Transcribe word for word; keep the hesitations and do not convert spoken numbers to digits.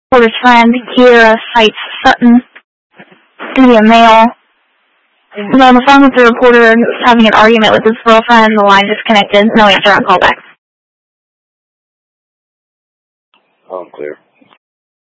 reporter's friend, Kiera, cites Sutton to be a male. And on the phone with the reporter, who was having an argument with his girlfriend, the line disconnected. No answer on callback. Oh, clear.